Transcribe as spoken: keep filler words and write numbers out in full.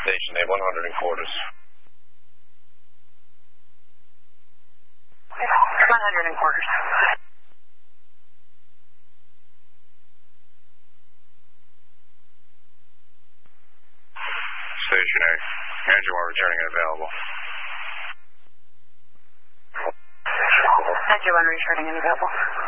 Station A one hundred in quarters. one hundred in quarters. Station A. Andrew one returning and available. Andrew one returning and available.